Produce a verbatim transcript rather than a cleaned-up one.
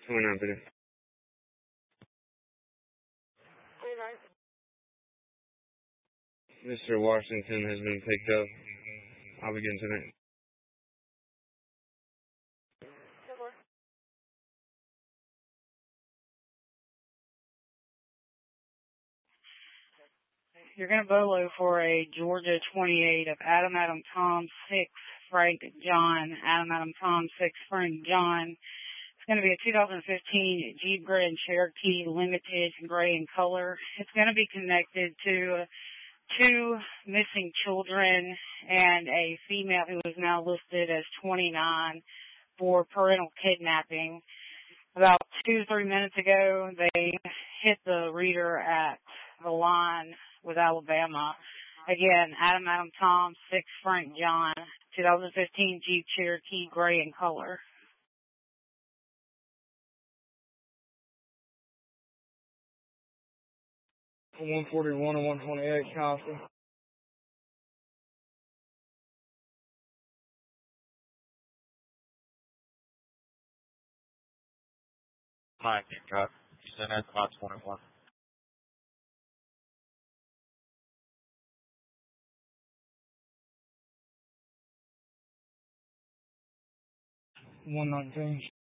twenty-nine video. Mister Washington has been picked up. I'll begin tonight. You're going to bolo for a Georgia twenty-eight of Adam Adam Tom six Frank John. Adam Adam Tom six Frank John. It's going to be a two thousand fifteen Jeep Grand Cherokee Limited gray in color. It's going to be connected to two missing children and a female who is now listed as twenty-nine for parental kidnapping. About two, three minutes ago, they hit the reader at the line with Alabama. Again, Adam Adam Tom six Frank John, two thousand fifteen Jeep Cherokee gray in color. one forty-one and one twenty-eight, copy. Hi, Cut. You sent at about twenty-one. one nineteen.